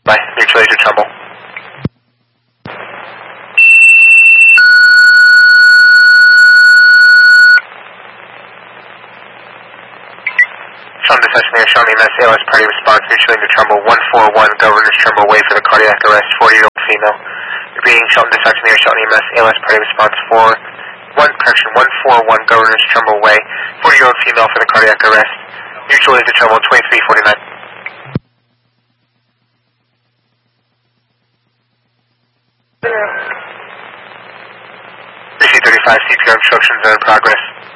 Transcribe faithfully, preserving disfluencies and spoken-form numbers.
Bye. Mutual agent Trumbull. Trumbull Dispatch Mayor Shawnee M S A L S Party Response Mutual agent Trumbull one four one Governors Trumbull Way for the cardiac arrest, forty-year-old female. Repeating Trumbull Dispatch Mayor Shawnee M S A L S Party Response four one correction one four one Governors Trumbull Way, forty-year-old female for the cardiac arrest. Mutual agent Trumbull twenty-three forty-nine. three C thirty-five C P R instructions are in progress.